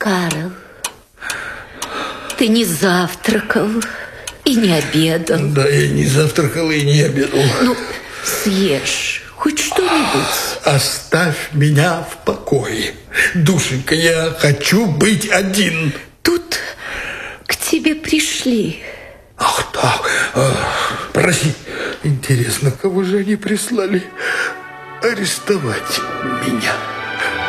Карл, ты не завтракал и не обедал. Да, я не завтракал и не обедал. Ну, съешь хоть что-нибудь. Оставь меня в покое. Душенька, я хочу быть один. Тут к тебе пришли. Ах так, прости. Интересно, кого же они прислали арестовать меня?